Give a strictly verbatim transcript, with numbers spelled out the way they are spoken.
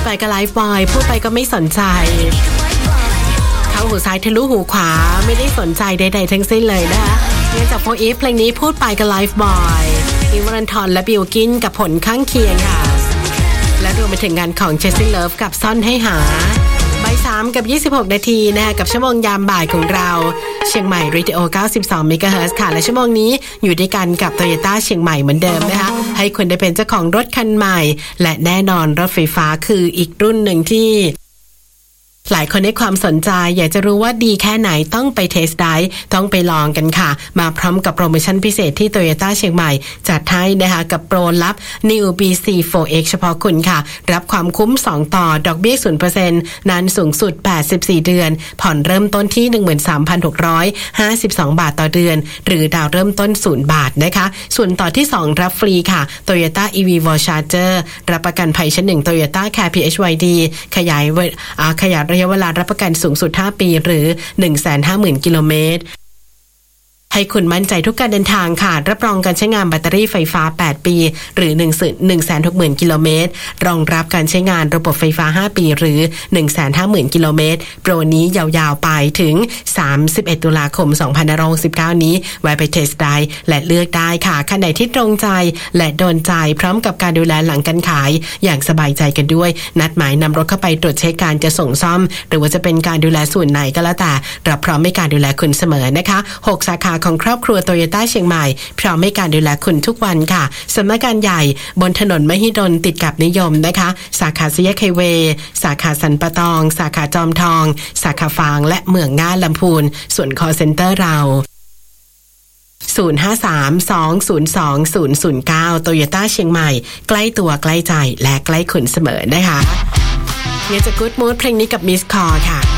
ไปก็ไลฟ์บอยพูดไปก็ไม่สนใจเข้าหูซ้ายทะลุหูขวาไม่ได้สนใจใดๆทั้งสิ้นเลยนะคะเนี่ยจากโฟอีฟเพลงนี้พูดไปก็ไลฟ์บอยอิวรันทอนและบิลกินกับผลข้างเคียงค่ะและรวมไปถึงงานของเจสซี่เลิฟกับซ่อนให้หาบ่ายสามกับยี่สิบหกนาทีนะคะกับชั่วโมงยามบ่ายของเราเชียงใหม่เรดิโอเก้าสิบสองเมกะเฮิรตซ์ค่ะและชั่วโมงนี้อยู่ด้วยกันกับ Toyota เชียงใหม่เหมือนเดิมนะคะให้คุณได้เป็นเจ้าของรถคันใหม่และแน่นอนรถไฟฟ้าคืออีกรุ่นหนึ่งที่หลายคนให้ความสนใจอยากจะรู้ว่าดีแค่ไหนต้องไปเทสต์ไดรฟ์ต้องไปลองกันค่ะมาพร้อมกับโปรโมชั่นพิเศษที่ Toyota เชียงใหม่จัดให้นะคะกับโปรลับ New บี ซี โฟร์ เอ็กซ์ เฉพาะคุณค่ะรับความคุ้มสองต่อดอกเบี้ย ศูนย์เปอร์เซ็นต์ นานสูงสุดแปดสิบสี่เดือนผ่อนเริ่มต้นที่ หนึ่งหมื่นสามพันหกร้อยห้าสิบสอง บาทต่อเดือนหรือดาวเริ่มต้นศูนย์บาทนะคะส่วนต่อที่สองรับฟรีค่ะ Toyota อี วี Wall Charger รับประกันภัยชั้นหนึ่ง Toyota Care พี เอช วาย ดี ขยายอ่าขยายระยะเวลารับประกันสูงสุดห้าปีหรือ หนึ่งแสนห้าหมื่น กิโลเมตรให้คุณมั่นใจทุกการเดินทางค่ะรับรองการใช้งานแบตเตอรี่ไฟฟ้าแปดปีหรือ หนึ่งแสนหกหมื่น กิโลเมตรรองรับการใช้งานระบบไฟฟ้าห้าปีหรือ หนึ่งแสนห้าหมื่น กิโลเมตรโปรนี้ยาวๆไปถึงสามสิบเอ็ดตุลาคมสองพันห้าร้อยหกสิบเก้านี้แวะไปเทสต์ได้และเลือกได้ค่ะคันไหนที่ตรงใจและโดนใจพร้อมกับการดูแลหลังการขายอย่างสบายใจกันด้วยนัดหมายนำรถเข้าไปตรวจเช็คการจะส่งซ่อมหรือว่าจะเป็นการดูแลส่วนไหนก็แล้วแต่เราพร้อมให้การดูแลคุณเสมอนะคะหกสาขาของครอบครัวโตโยต้าเชียงใหม่พร้อมให้การดูแลคุณทุกวันค่ะสำนักงานใหญ่บนถนนมหิดลติดกับนิยมนะคะสาขาสี่แยกไฮเวย์สาขาสันปะตองสาขาจอมทองสาขาฟางและเมืองง่าลำพูนส่วน call center เราศูนย์ ห้า สาม สอง ศูนย์ สอง ศูนย์ ศูนย์ เก้า โตโยต้าเชียงใหม่ใกล้ตัวใกล้ใจและใกล้คุณเสมอนะคะเนี่ยจะ Good Mood เพลงนี้กับ Miss Call ค่ะ